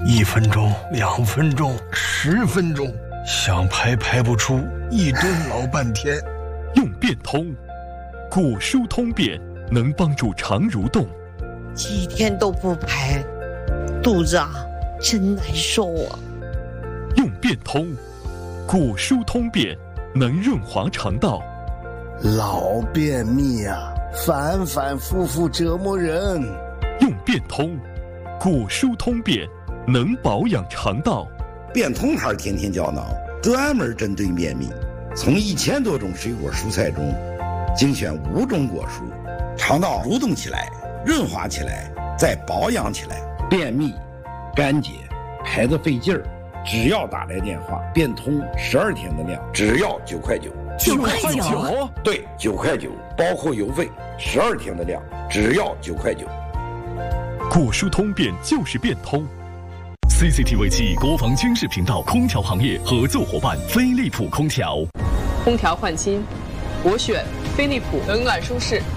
1分钟、2分钟、10分钟，想排不出，一顿老半天。 用变通，果蔬通便能帮助肠蠕动。 几天都不排，肚子真难受啊。 用变通，果蔬通便能润滑肠道。 老便秘反反复复折磨人。 用变通，果蔬通便能保养肠道。 变通它是天天胶囊，专门针对便秘，从1000多种水果蔬菜中精选5种果蔬，肠道蠕动起来，润滑起来，再保养起来。便秘、干结、排得费劲儿，只要打来电话，变通12天的量，只要9块9。 9块9？ 对，9块9，包括邮费，12天的量，只要9块9。 果蔬通便就是变通。 CCTV 7国防军事频道空调行业合作伙伴飞利浦空调。 空调换新，我选飞利浦，冷暖舒适，